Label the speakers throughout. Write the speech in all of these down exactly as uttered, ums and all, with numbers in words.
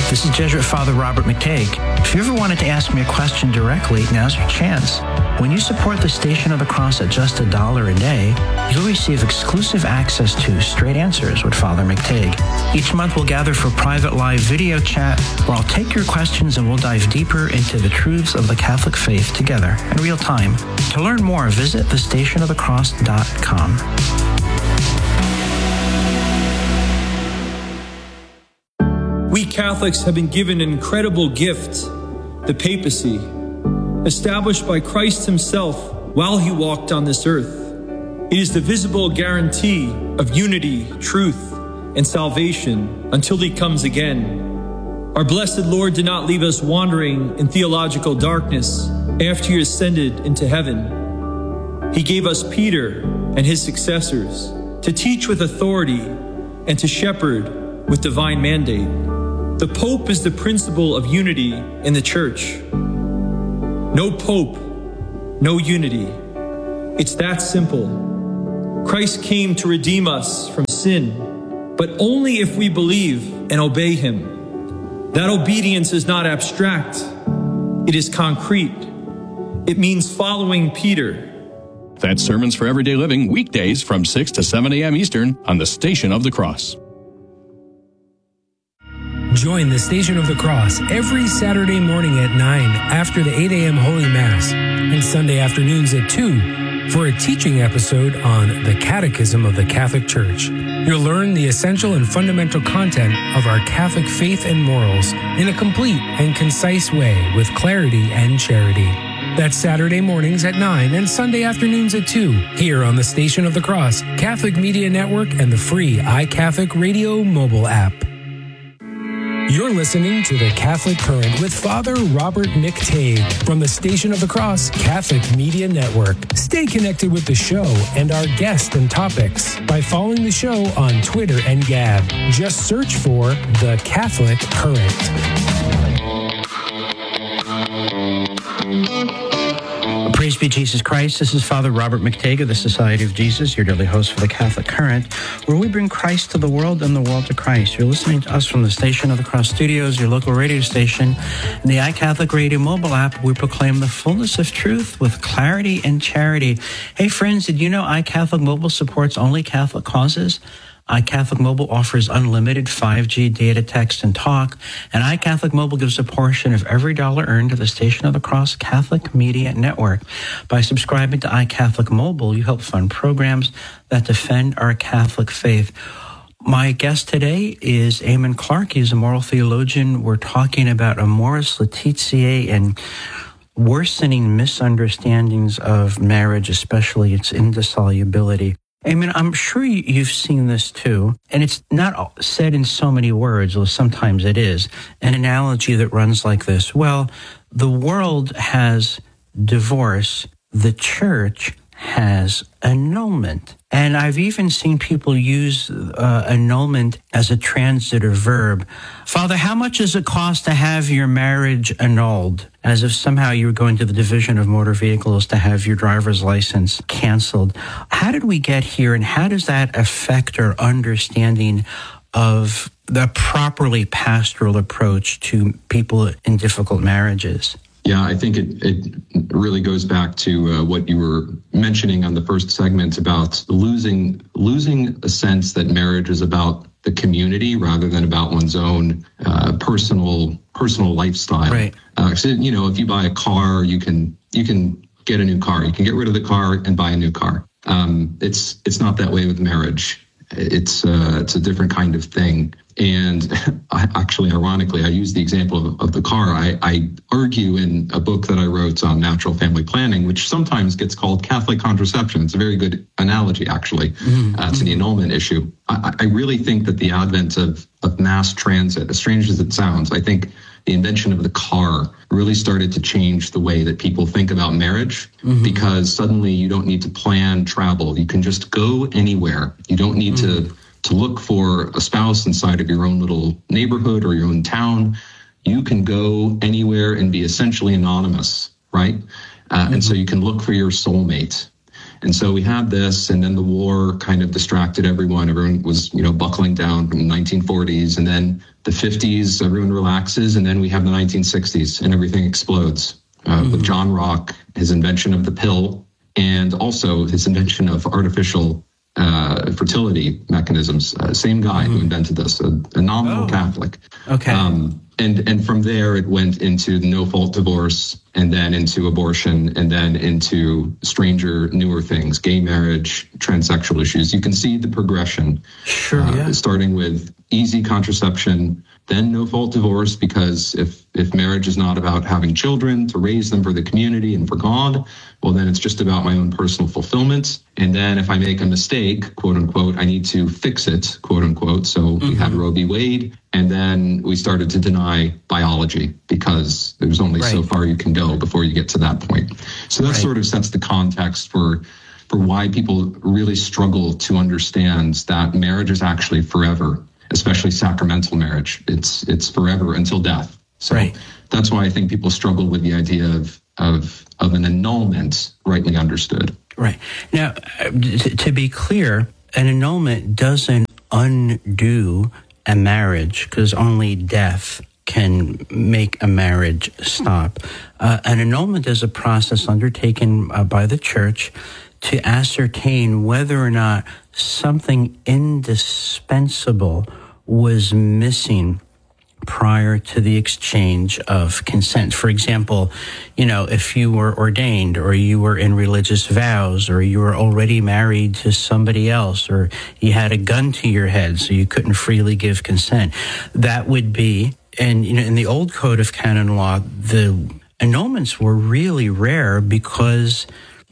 Speaker 1: This is Jesuit Father Robert McTague. If you ever wanted to ask me a question directly, now's your chance. When you support the Station of the Cross at just a dollar a day, you'll receive exclusive access to Straight Answers with Father McTague. Each month we'll gather for private live video chat where I'll take your questions and we'll dive deeper into the truths of the Catholic faith together in real time. To learn more, visit the station of the cross dot com.
Speaker 2: We Catholics have been given an incredible gift, the papacy, established by Christ himself while he walked on this earth. It is the visible guarantee of unity, truth, and salvation until he comes again. Our blessed Lord did not leave us wandering in theological darkness after he ascended into heaven. He gave us Peter and his successors to teach with authority and to shepherd with divine mandate. The Pope is the principle of unity in the Church. No Pope, no unity. It's that simple. Christ came to redeem us from sin, but only if we believe and obey him. That obedience is not abstract. It is concrete. It means following Peter.
Speaker 3: That's Sermons for Everyday Living, weekdays from six to seven a.m. Eastern on the Station of the Cross.
Speaker 4: Join the Station of the Cross every Saturday morning at nine after the eight a.m. Holy Mass and Sunday afternoons at two for a teaching episode on the Catechism of the Catholic Church. You'll learn the essential and fundamental content of our Catholic faith and morals in a complete and concise way with clarity and charity. That's Saturday mornings at nine and Sunday afternoons at two here on the Station of the Cross, Catholic Media Network, and the free iCatholic Radio mobile app. You're listening to The Catholic Current with Father Robert McTague from the Station of the Cross Catholic Media Network. Stay connected with the show and our guests and topics by following the show on Twitter and Gab. Just search for The Catholic Current.
Speaker 1: Praise be Jesus Christ. This is Father Robert McTague of the Society of Jesus, your daily host for the Catholic Current, where we bring Christ to the world and the world to Christ. You're listening to us from the Station of the Cross Studios, your local radio station, and the iCatholic Radio mobile app. We proclaim the fullness of truth with clarity and charity. Hey friends, did you know iCatholic Mobile supports only Catholic causes? iCatholic Mobile offers unlimited five G data, text, and talk, and iCatholic Mobile gives a portion of every dollar earned to the Station of the Cross Catholic Media Network. By subscribing to iCatholic Mobile, you help fund programs that defend our Catholic faith. My guest today is Eamon Clark. He's a moral theologian. We're talking about Amoris Laetitia and worsening misunderstandings of marriage, especially its indissolubility. I mean, I'm sure you've seen this too, and it's not said in so many words, or sometimes it is, an analogy that runs like this. Well, the world has divorce, the church has annulment. And I've even seen people use uh, annulment as a transitive verb. Father, how much does it cost to have your marriage annulled? As if somehow you were going to the Division of Motor Vehicles to have your driver's license canceled. How did we get here, and how does that affect our understanding of the properly pastoral approach to people in difficult marriages?
Speaker 5: Yeah, I think it, it really goes back to uh, what you were mentioning on the first segment about losing losing a sense that marriage is about the community rather than about one's own uh, personal personal lifestyle.
Speaker 1: Right.
Speaker 5: Uh, so, you know, if you buy a car, you can you can get a new car. You can get rid of the car and buy a new car. Um, it's it's not that way with marriage. It's uh, it's a different kind of thing. And I, actually, ironically, I use the example of, of the car. I, I argue in a book that I wrote on natural family planning, which sometimes gets called Catholic contraception. It's a very good analogy, actually, mm-hmm. uh, to the annulment issue. I, I really think that the advent of, of mass transit, as strange as it sounds, I think the invention of the car really started to change the way that people think about marriage, mm-hmm. because suddenly you don't need to plan travel. You can just go anywhere. You don't need mm-hmm. to to look for a spouse inside of your own little neighborhood or your own town. You can go anywhere and be essentially anonymous, right? Uh, mm-hmm. And so you can look for your soulmate. And so we had this, and then the war kind of distracted everyone. Everyone was, you know, buckling down in the nineteen forties, and then the fifties, everyone relaxes, and then we have the nineteen sixties, and everything explodes. Uh, mm-hmm. With John Rock, his invention of the pill, and also his invention of artificial uh, fertility mechanisms. Uh, same guy mm-hmm. who invented this, a, a nominal oh. Catholic.
Speaker 1: Okay. Um,
Speaker 5: and and from there, it went into the no-fault divorce, and then into abortion, and then into stranger, newer things, gay marriage, transsexual issues. You can see the progression.
Speaker 1: Sure,
Speaker 5: uh,
Speaker 1: yeah.
Speaker 5: Starting with easy contraception, then no-fault divorce, because if, if marriage is not about having children to raise them for the community and for God, well, then it's just about my own personal fulfillment. And then if I make a mistake, quote unquote, I need to fix it, quote unquote. So mm-hmm. we had Roe v. Wade, and then we started to deny biology because there's only right. so far you can go before you get to that point. So that right. sort of sets the context for for why people really struggle to understand that marriage is actually forever, especially sacramental marriage. It's it's forever until death. So
Speaker 1: right.
Speaker 5: that's why I think people struggle with the idea of of of an annulment, rightly understood.
Speaker 1: Right. Now, to be clear, an annulment doesn't undo a marriage, because only death can make a marriage stop. Uh, an annulment is a process undertaken uh, by the church to ascertain whether or not something indispensable was missing prior to the exchange of consent. For example, you know, if you were ordained, or you were in religious vows, or you were already married to somebody else, or you had a gun to your head so you couldn't freely give consent, that would be, and you know, in the old code of canon law, the annulments were really rare because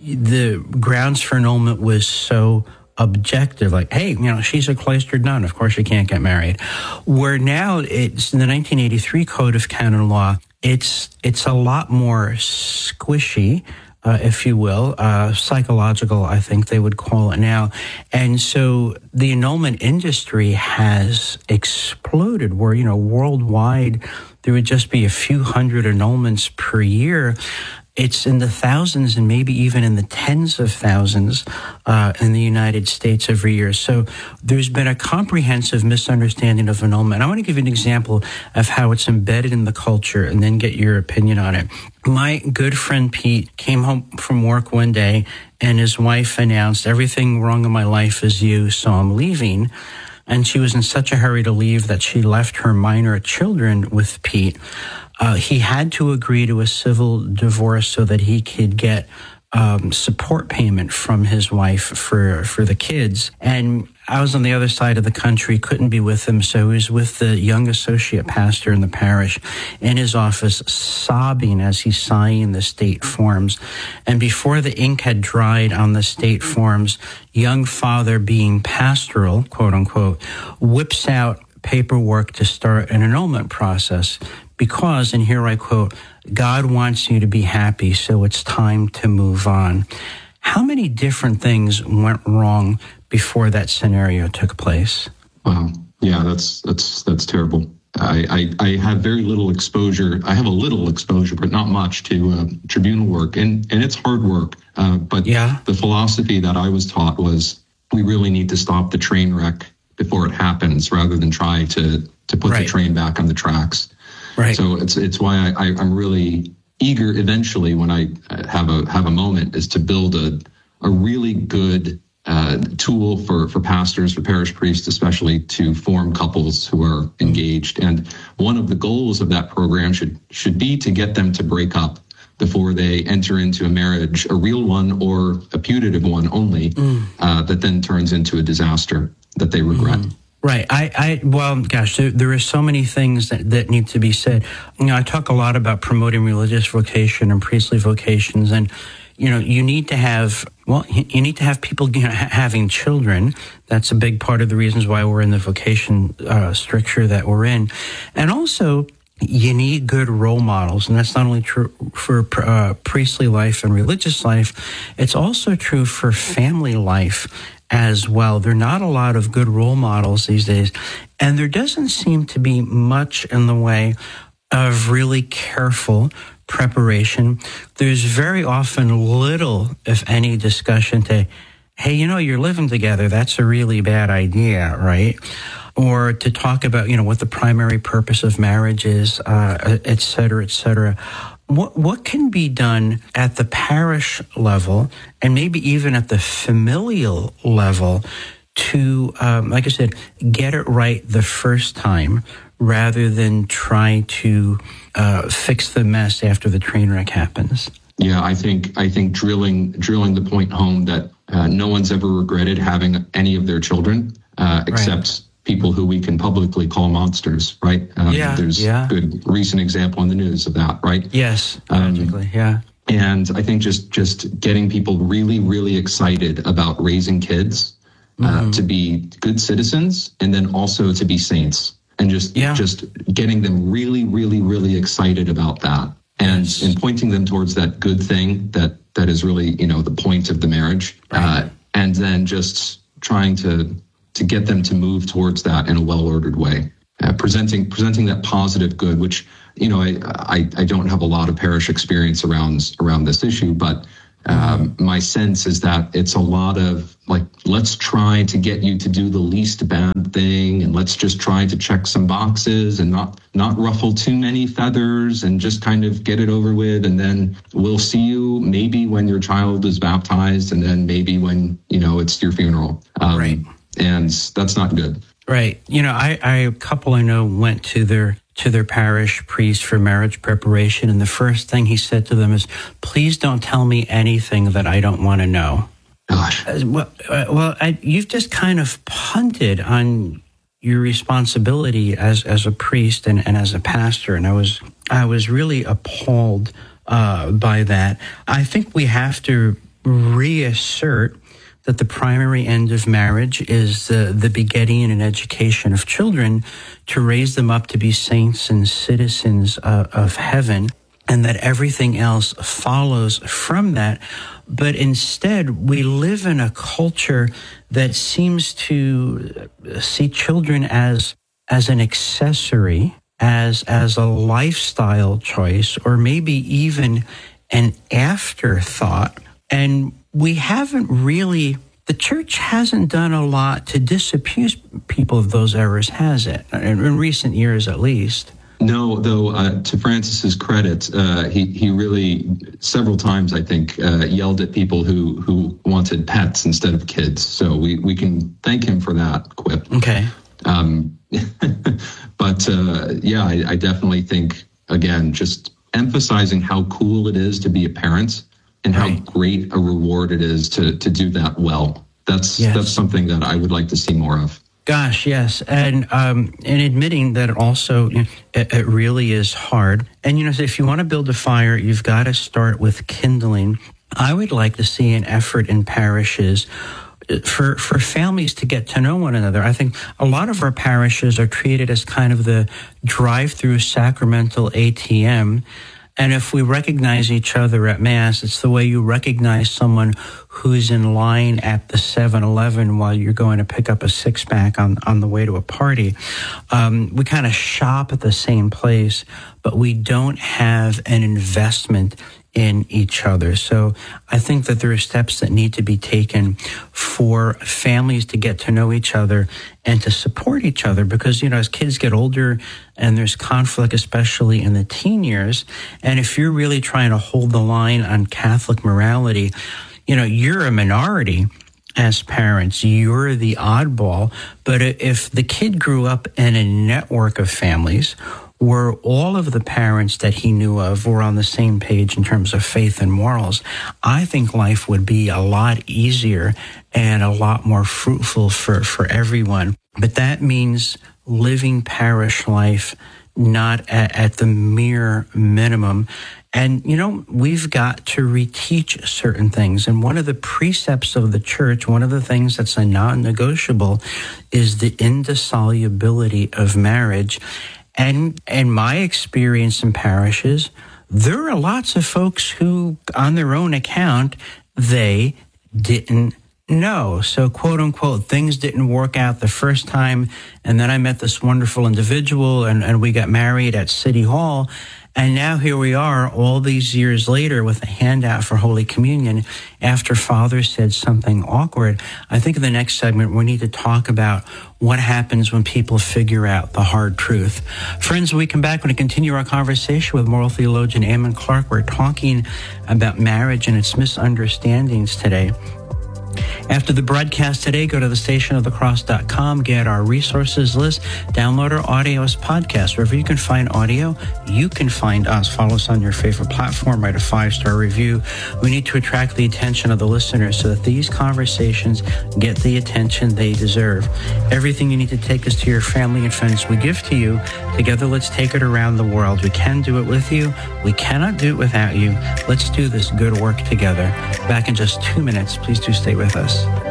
Speaker 1: the grounds for annulment was so objective, like, hey, you know, she's a cloistered nun, of course she can't get married. Where now it's in the nineteen eighty-three Code of Canon Law, it's it's a lot more squishy, uh, if you will, uh, psychological, I think they would call it now. And so the annulment industry has exploded, where, you know, worldwide there would just be a few hundred annulments per year. It's in the thousands and maybe even in the tens of thousands uh, in the United States every year. So there's been a comprehensive misunderstanding of annulment. I want to give you an example of how it's embedded in the culture and then get your opinion on it. My good friend Pete came home from work one day and his wife announced, everything wrong in my life is you, so I'm leaving. And she was in such a hurry to leave that she left her minor children with Pete. Uh, he had to agree to a civil divorce so that he could get um, support payment from his wife for, for the kids. And I was on the other side of the country, couldn't be with him, so he was with the young associate pastor in the parish in his office, sobbing as he's signing the state forms. And before the ink had dried on the state forms, young father, being pastoral, quote unquote, whips out paperwork to start an annulment process. Because, and here I quote, God wants you to be happy, so it's time to move on. How many different things went wrong before that scenario took place?
Speaker 5: Wow. Yeah, that's that's that's terrible. I, I, I have very little exposure. I have a little exposure, but not much to uh, tribunal work. And, and it's hard work. Uh, but
Speaker 1: yeah.
Speaker 5: The philosophy that I was taught was we really need to stop the train wreck before it happens rather than try to, to put
Speaker 1: right.
Speaker 5: the train back on the tracks.
Speaker 1: Right.
Speaker 5: So it's it's why I, I, I'm really eager eventually when I have a have a moment is to build a a really good uh, tool for, for pastors, for parish priests, especially to form couples who are engaged. And one of the goals of that program should should be to get them to break up before they enter into a marriage, a real one or a putative one only, mm. uh, that then turns into a disaster that they regret. Mm.
Speaker 1: Right. I, I, well, gosh, there, there are so many things that, that need to be said. You know, I talk a lot about promoting religious vocation and priestly vocations, and, you know, you need to have, well, you need to have people, you know, ha- having children. That's a big part of the reasons why we're in the vocation uh, stricture that we're in. And also, you need good role models, and that's not only true for uh, priestly life and religious life, it's also true for family life as well. There are not a lot of good role models these days, and there doesn't seem to be much in the way of really careful preparation, there's very often little, if any, discussion to, hey, you know, you're living together. That's a really bad idea, right? Or to talk about, you know, what the primary purpose of marriage is, uh, et cetera, et cetera. What, what can be done at the parish level and maybe even at the familial level to, um, like I said, get it right the first time rather than try to uh, fix the mess after the train wreck happens?
Speaker 5: Yeah, I think I think drilling drilling the point home that uh, no one's ever regretted having any of their children, uh, except right. people who we can publicly call monsters, right? Um,
Speaker 1: yeah,
Speaker 5: there's
Speaker 1: yeah.
Speaker 5: a good recent example in the news of that, right?
Speaker 1: Yes,
Speaker 5: tragically,
Speaker 1: um, yeah.
Speaker 5: And I think just just getting people really, really excited about raising kids uh, mm-hmm. to be good citizens and then also to be saints, and just
Speaker 1: yeah.
Speaker 5: just getting them really, really, really excited about that. And, yes. and pointing them towards that good thing that, that is really, you know, the point of the marriage.
Speaker 1: Right. Uh,
Speaker 5: and then just trying to to get them to move towards that in a well-ordered way. Uh, presenting presenting that positive good, which, you know, I, I, I don't have a lot of parish experience around around this issue, but um, my sense is that it's a lot of like, let's try to get you to do the least bad thing, and let's just try to check some boxes and not not ruffle too many feathers and just kind of get it over with. And then we'll see you maybe when your child is baptized, and then maybe when, you know, it's your funeral. Um,
Speaker 1: right.
Speaker 5: And that's not good.
Speaker 1: Right. You know, I, I a couple I know went to their to their parish priest for marriage preparation, and the first thing he said to them is, "Please don't tell me anything that I don't want to know."
Speaker 5: Gosh.
Speaker 1: Uh, well, uh, well I, you've just kind of punted on your responsibility as as a priest and, and as a pastor, and I was I was really appalled uh, by that. I think we have to reassert that the primary end of marriage is the, the begetting and education of children to raise them up to be saints and citizens uh, of heaven, and that everything else follows from that. But instead, we live in a culture that seems to see children as as an accessory, as as a lifestyle choice, or maybe even an afterthought. And we haven't really, the church hasn't done a lot to disabuse people of those errors, has it? In, in recent years, at least.
Speaker 5: No, though, uh, to Francis's credit, uh, he, he really several times, I think, uh, yelled at people who, who wanted pets instead of kids. So we, we can thank him for that quip.
Speaker 1: Okay. Um,
Speaker 5: but uh, yeah, I, I definitely think, again, just emphasizing how cool it is to be a parent and how right. great a reward it is to to do that well. That's yes. that's something that I would like to see more of.
Speaker 1: Gosh, yes, and um, and admitting that it also you know, it, it really is hard. And you know, if you want to build a fire, you've got to start with kindling. I would like to see an effort in parishes for for families to get to know one another. I think a lot of our parishes are treated as kind of the drive-through sacramental A T M. And if we recognize each other at Mass, it's the way you recognize someone who's in line at the seven eleven while you're going to pick up a six-pack on, on the way to a party. Um, we kind of shop at the same place, but we don't have an investment in each other. So I think that there are steps that need to be taken for families to get to know each other and to support each other, because, you know, as kids get older and there's conflict, especially in the teen years, and if you're really trying to hold the line on Catholic morality, you know, you're a minority as parents. You're the oddball. But if the kid grew up in a network of families where all of the parents that he knew of were on the same page in terms of faith and morals, I think life would be a lot easier and a lot more fruitful for, for everyone. But that means living parish life not at, at the mere minimum. And, you know, we've got to reteach certain things. And one of the precepts of the church, one of the things that's a non-negotiable, is the indissolubility of marriage. And in my experience in parishes, there are lots of folks who, on their own account, they didn't No. So, quote unquote, things didn't work out the first time. And then I met this wonderful individual and, and we got married at City Hall. And now here we are all these years later with a handout for Holy Communion after Father said something awkward. I think in the next segment, we need to talk about what happens when people figure out the hard truth. Friends, when we come back, we're going to continue our conversation with moral theologian Eamon Clark. We're talking about marriage and its misunderstandings today. After the broadcast today, go to the station of the cross dot com, get our resources list, download our audio as podcast. Wherever you can find audio, you can find us. Follow us on your favorite platform, write a five-star review. We need to attract the attention of the listeners so that these conversations get the attention they deserve. Everything you need to take us to your family and friends, we give to you. Together, let's take it around the world. We can do it with you. We cannot do it without you. Let's do this good work together. Back in just two minutes. Please do stay with us.